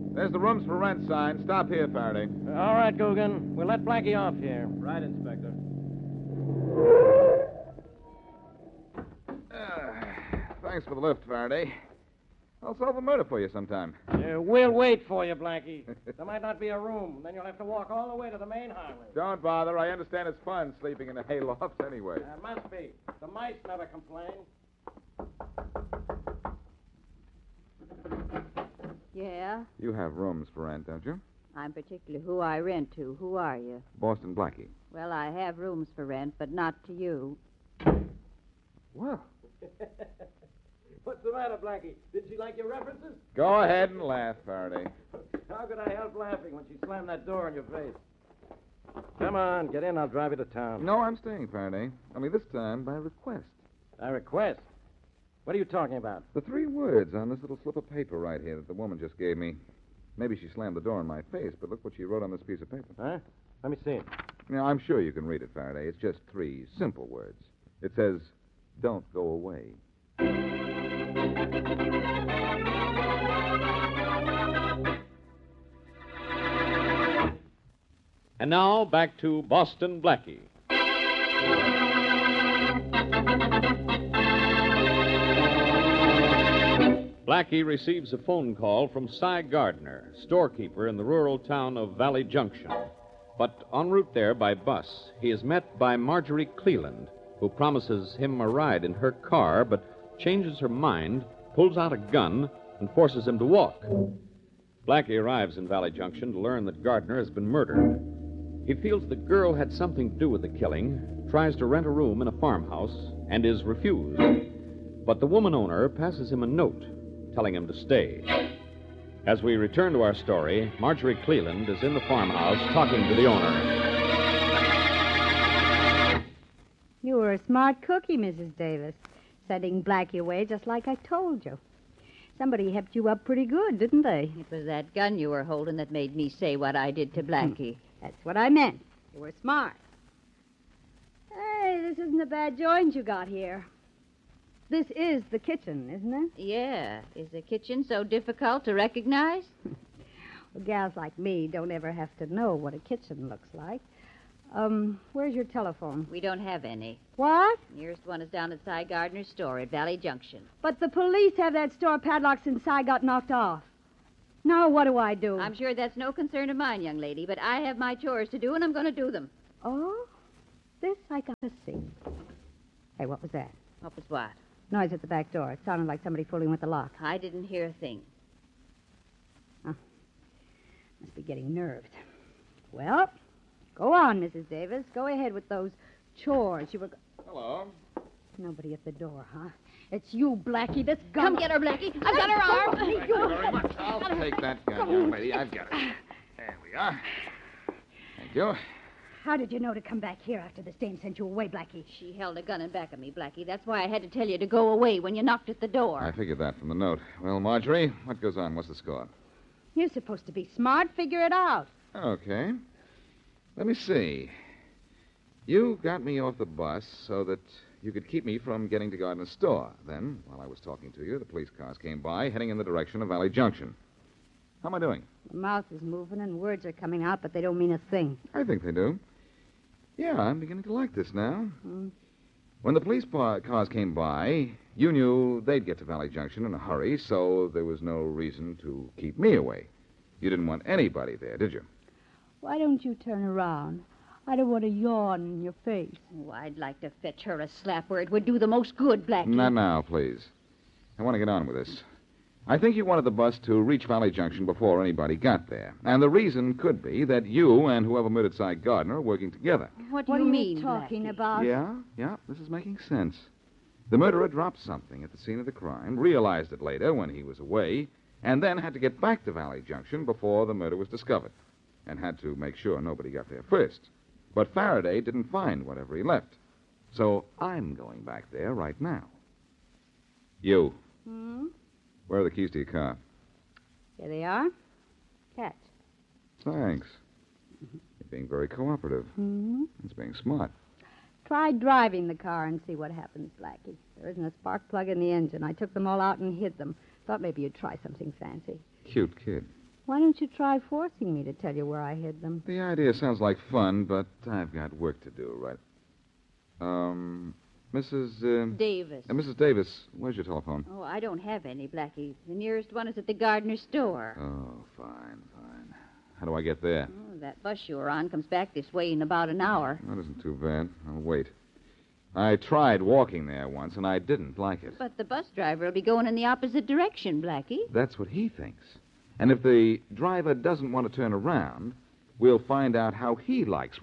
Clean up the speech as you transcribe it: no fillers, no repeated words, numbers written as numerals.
There's the rooms for rent sign. Stop here, Faraday. All right, Guggen. We'll let Blackie off here. Right, Inspector. Thanks for the lift, Faraday. I'll solve the murder for you sometime. We'll wait for you, Blackie. There might not be a room. Then you'll have to walk all the way to the main highway. Don't bother. I understand it's fun sleeping in a hayloft anyway. Must be. The mice never complain. Yeah? You have rooms for rent, don't you? I'm particular who I rent to. Who are you? Boston Blackie. Well, I have rooms for rent, but not to you. Well, What's the matter, Blackie? Did she like your references? go ahead and laugh, Faraday. How could I help laughing when she slammed that door in your face? Come on, get in. I'll drive you to town. No, I'm staying, Faraday. Only this time by request. I request. What are you talking about? The 3 words on this little slip of paper right here that the woman just gave me. Maybe she slammed the door in my face, but look what she wrote on this piece of paper. Huh? Let me see it. Now, I'm sure you can read it, Faraday. It's just 3 simple words. It says, don't go away. And now, back to Boston Blackie. Blackie receives a phone call from Cy Gardner, storekeeper in the rural town of Valley Junction. But en route there by bus, he is met by Marjorie Cleland, who promises him a ride in her car, but changes her mind, pulls out a gun, and forces him to walk. Blackie arrives in Valley Junction to learn that Gardner has been murdered. He feels the girl had something to do with the killing, tries to rent a room in a farmhouse, and is refused. But the woman owner passes him a note telling him to stay. As we return to our story, Marjorie Cleland is in the farmhouse talking to the owner. You were a smart cookie, Mrs. Davis, sending Blackie away just like I told you. Somebody hepped you up pretty good, didn't they? It was that gun you were holding that made me say what I did to Blackie. That's what I meant. You were smart. Hey, this isn't a bad joint you got here. This is the kitchen, isn't it? Yeah. Is the kitchen so difficult to recognize? Well, gals like me don't ever have to know what a kitchen looks like. Where's your telephone? We don't have any. What? Nearest one is down at Cy Gardner's store at Valley Junction. But the police have that store padlocked since I got knocked off. Now what do I do? I'm sure that's no concern of mine, young lady, but I have my chores to do, and I'm going to do them. Oh? This I got to see. Hey, what was that? What was what? Noise at the back door. It sounded like somebody fooling with the lock. I didn't hear a thing. Must be getting nerved. Well, go on, Mrs. Davis. Go ahead with those chores. You were... Hello. Nobody at the door, huh? It's you, Blackie. This gun... Come get her, Blackie. I've got her arm. Thank you very much. I'll take that gun, young lady. I've got it. There we are. Thank you. How did you know to come back here after this dame sent you away, Blackie? She held a gun in back of me, Blackie. That's why I had to tell you to go away when you knocked at the door. I figured that from the note. Well, Marjorie, what goes on? What's the score? You're supposed to be smart. Figure it out. Okay. Let me see. You got me off the bus so that you could keep me from getting to Gardner's store. Then, while I was talking to you, the police cars came by, heading in the direction of Valley Junction. How am I doing? Your mouth is moving and words are coming out, but they don't mean a thing. I think they do. Yeah, I'm beginning to like this now. When the police cars came by, you knew they'd get to Valley Junction in a hurry, so there was no reason to keep me away. You didn't want anybody there, did you? Why don't you turn around? I don't want to yawn in your face. Oh, I'd like to fetch her a slap where it would do the most good, Blackie. Not now, please. I want to get on with this. I think you wanted the bus to reach Valley Junction before anybody got there. And the reason could be that you and whoever murdered Cy Gardner are working together. What do you mean, What are you talking Blackie? about? Yeah, this is making sense. The murderer dropped something at the scene of the crime, realized it later when he was away, and then had to get back to Valley Junction before the murder was discovered, and had to make sure nobody got there first. But Faraday didn't find whatever he left. So I'm going back there right now. You. Where are the keys to your car? Here they are. Catch. Thanks. You're being very cooperative. It's being smart. Try driving the car and see what happens, Blackie. There isn't a spark plug in the engine. I took them all out and hid them. Thought maybe you'd try something fancy. Cute kid. Why don't you try forcing me to tell you where I hid them? The idea sounds like fun, but I've got work to do, right? Davis. Mrs. Davis, where's your telephone? Oh, I don't have any, Blackie. The nearest one is at the Gardner store. Oh, fine. How do I get there? Oh, that bus you were on comes back this way in about an hour. That isn't too bad. I'll wait. I tried walking there once, and I didn't like it. But the bus driver will be going in the opposite direction, Blackie. That's what he thinks. And if the driver doesn't want to turn around, we'll find out how he likes